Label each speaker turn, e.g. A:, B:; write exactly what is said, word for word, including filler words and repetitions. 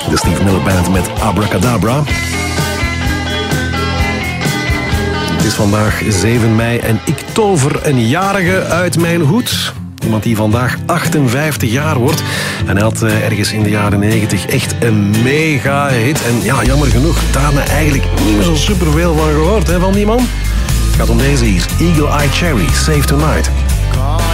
A: De Steve Miller Band met Abracadabra. Het is vandaag zeven mei en ik tover een jarige uit mijn hoed. Iemand die vandaag achtenvijftig jaar wordt. En hij had uh, ergens in de jaren negentig echt een mega hit. En ja, jammer genoeg, daarna eigenlijk niet meer zo superveel van gehoord hè, van die man. Het gaat om deze hier. Eagle Eye Cherry, Save Tonight.